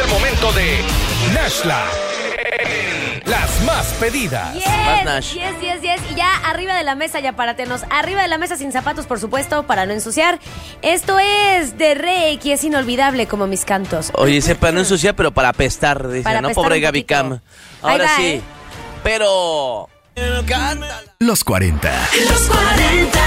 el momento de Nashla. Las más pedidas. Yes. Y ya arriba de la mesa, ya páratenos. Arriba de la mesa sin zapatos, por supuesto, para no ensuciar. Esto es de Reiki, es inolvidable como mis cantos. Oye, ese para no ensuciar, pero para apestar, dice, para ¿no? apestar Pobre un Gaby poquito. Cam. Ahora Ahí va, sí. Pero... Cántala. Los 40. Los 40.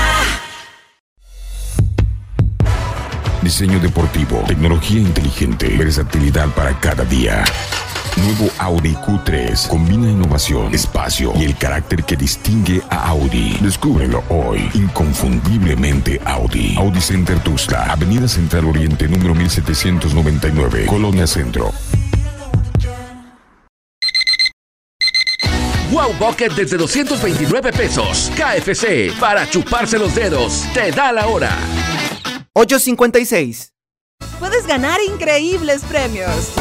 Diseño deportivo, tecnología inteligente, versatilidad para cada día. Nuevo Audi Q3 combina innovación, espacio y el carácter que distingue a Audi. Descúbrelo hoy. Inconfundiblemente Audi. Audi Center Tuxtla, Avenida Central Oriente, número 1799, Colonia Centro. Wow Bucket desde 229 pesos. KFC, para chuparse los dedos. Te da la hora. 8:56. Puedes ganar increíbles premios.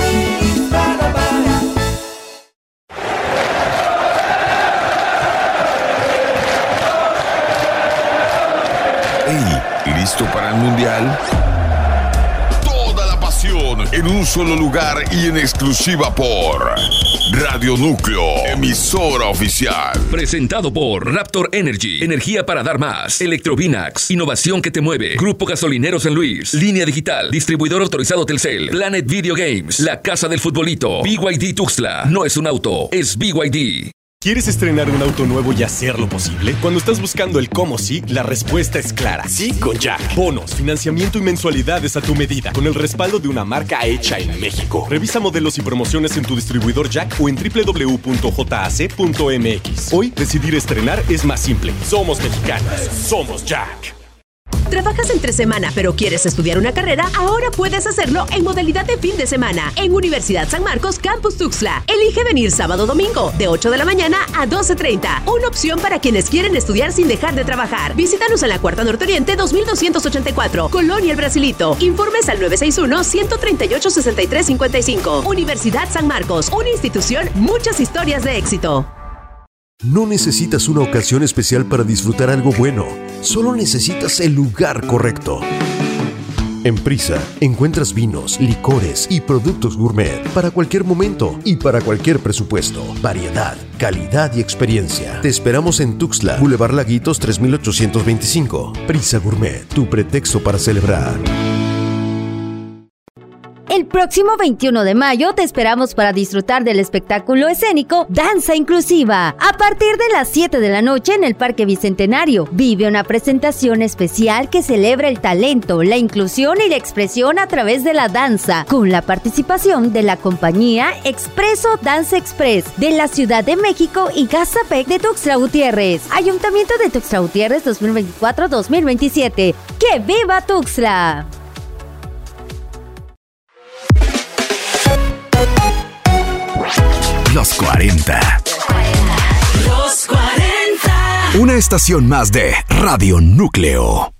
Hey, ¿listo para el mundial? Toda la pasión en un solo lugar y en exclusiva por Radio Núcleo, emisora oficial. Presentado por Raptor Energy, energía para dar más. Electrovinax, innovación que te mueve. Grupo Gasolinero San Luis, Línea Digital, distribuidor autorizado Telcel. Planet Video Games, la casa del futbolito. BYD Tuxtla, no es un auto, es BYD. ¿Quieres estrenar un auto nuevo y hacerlo posible? Cuando estás buscando el cómo sí, la respuesta es clara. Sí con Jack. Bonos, financiamiento y mensualidades a tu medida, con el respaldo de una marca hecha en México. Revisa modelos y promociones en tu distribuidor Jack o en www.jac.mx. Hoy, decidir estrenar es más simple. Somos mexicanos. Somos Jack. ¿Trabajas entre semana pero quieres estudiar una carrera? Ahora puedes hacerlo en modalidad de fin de semana en Universidad San Marcos Campus Tuxtla. Elige venir sábado o domingo de 8 de la mañana a 12:30. Una opción para quienes quieren estudiar sin dejar de trabajar. Visítanos en la Cuarta Norte Oriente 2284, Colonia El Brasilito. Informes al 961-138-6355. Universidad San Marcos, una institución, muchas historias de éxito. No necesitas una ocasión especial para disfrutar algo bueno, solo necesitas el lugar correcto. En Prisa encuentras vinos, licores y productos gourmet para cualquier momento y para cualquier presupuesto. Variedad, calidad y experiencia. Te esperamos en Tuxtla, Boulevard Laguitos 3825. Prisa Gourmet, tu pretexto para celebrar. El próximo 21 de mayo te esperamos para disfrutar del espectáculo escénico Danza Inclusiva. A partir de las 7 de la noche en el Parque Bicentenario, vive una presentación especial que celebra el talento, la inclusión y la expresión a través de la danza, con la participación de la compañía Expreso Danza Express de la Ciudad de México y Gazapec de Tuxtla Gutiérrez. Ayuntamiento de Tuxtla Gutiérrez 2024-2027. ¡Que viva Tuxtla! Los 40. Los 40. Una estación más de Radio Núcleo.